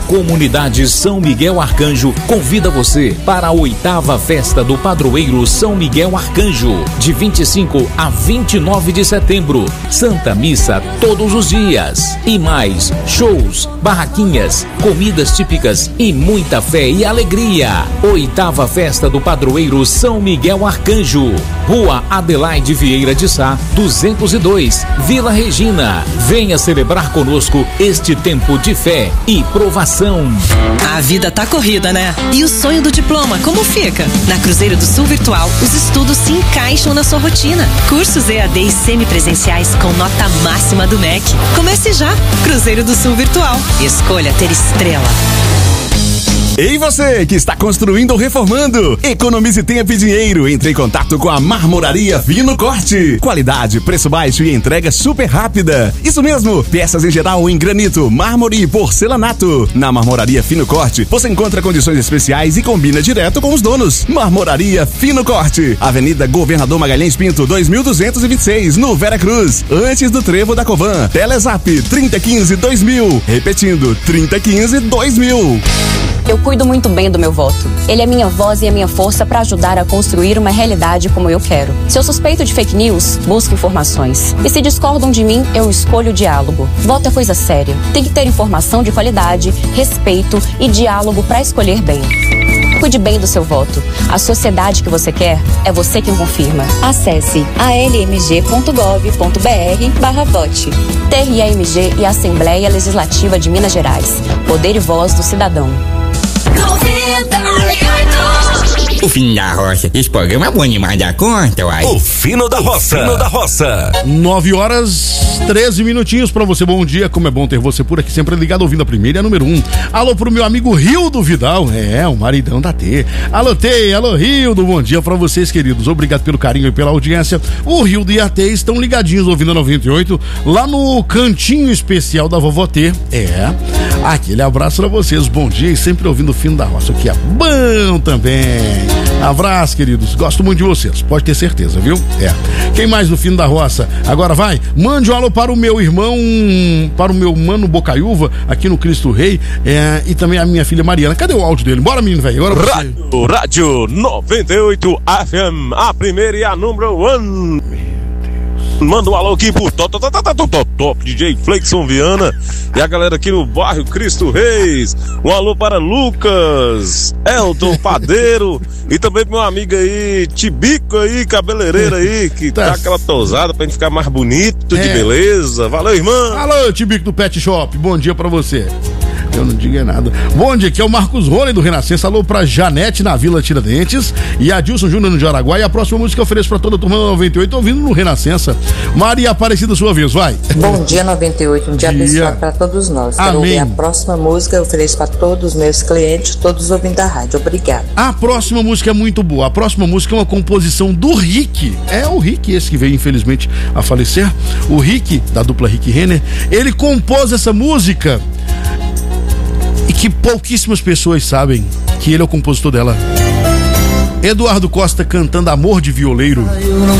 comunidade São Miguel Arcanjo convida você para a 8ª festa do padroeiro São Miguel Arcanjo, de 25 a 29 de setembro. Santa Missa todos os dias. E mais, shows, barraquinhas, comidas típicas e muita fé e alegria. 8ª festa do padroeiro São Miguel Arcanjo. Rua Adelaide Vieira de Sá, 202, Vila Regina. Venha celebrar conosco este tempo de fé e provação. A vida tá corrida, né? E o sonho do diploma, como fica? Na Cruzeiro do Sul Virtual, os estudos se encaixam na sua rotina. Cursos EAD e semipresenciais com nota máxima do MEC. Comece já! Cruzeiro do Sul Virtual. Escolha ter estrela. Ei, você que está construindo ou reformando, economize tempo e dinheiro. Entre em contato com a Marmoraria Fino Corte. Qualidade, preço baixo e entrega super rápida. Isso mesmo, peças em geral em granito, mármore e porcelanato. Na Marmoraria Fino Corte, você encontra condições especiais e combina direto com os donos. Marmoraria Fino Corte, Avenida Governador Magalhães Pinto, 2226, no Vera Cruz, antes do Trevo da Covan. Telezap 3015-2000, repetindo, 3015-2000. Eu cuido muito bem do meu voto. Ele é minha voz e a minha força para ajudar a construir uma realidade como eu quero. Se eu suspeito de fake news, busco informações. E se discordam de mim, eu escolho o diálogo. Voto é coisa séria. Tem que ter informação de qualidade, respeito e diálogo para escolher bem. Cuide bem do seu voto. A sociedade que você quer é você quem confirma. Acesse almg.gov.br/vote. TRAMG e Assembleia Legislativa de Minas Gerais. Poder e voz do cidadão. O Fino da Roça. Esse programa é bom demais da conta, uai. O Fino da Roça. Fino da Roça. 9 horas, 13 minutinhos pra você. Bom dia, como é bom ter você por aqui, sempre ligado, ouvindo a primeira e a número 1. Alô pro meu amigo Rildo Vidal, o maridão da T. Alô T, alô Rildo, bom dia pra vocês, queridos. Obrigado pelo carinho e pela audiência. O Rildo e a T estão ligadinhos, ouvindo a 98, lá no cantinho especial da Vovó T. Aquele abraço pra vocês, bom dia e sempre ouvindo o Fino da Roça, que é bom também. Abraço, queridos, gosto muito de vocês, pode ter certeza, viu? Quem mais no Fino da Roça? Agora vai, mande um alô para o meu irmão, para o meu mano Bocaiúva, aqui no Cristo Rei, e também a minha filha Mariana. Cadê o áudio dele? Bora, menino, velho. Rádio 98 FM, a primeira e a número 1. Manda um alô aqui pro top DJ Flexon Viana e a galera aqui no bairro Cristo Reis. Um alô para Lucas, Elton Padeiro e também pro meu amigo aí, Tibico aí, cabeleireiro aí, que tá aquela tosada pra gente ficar mais bonito, de beleza. Valeu, irmão. Alô, Tibico do Pet Shop, bom dia pra você. Eu não digo nada. Bom dia, aqui é o Marcos Rony do Renascença. Alô pra Janete na Vila Tiradentes e Adilson Júnior no Jaraguá. E a próxima música eu ofereço pra toda a turma 98, ouvindo no Renascença. Maria Aparecida, sua vez, vai. Bom dia, 98, um dia abençoado pra todos nós. Quero ouvir a próxima música, eu ofereço pra todos os meus clientes, todos ouvindo a rádio. Obrigado. A próxima música é muito boa. A próxima música é uma composição do Rick. É o Rick, esse que veio infelizmente a falecer. O Rick, da dupla Rick Renner, ele compôs essa música e que pouquíssimas pessoas sabem que ele é o compositor dela. Eduardo Costa cantando Amor de Violeiro.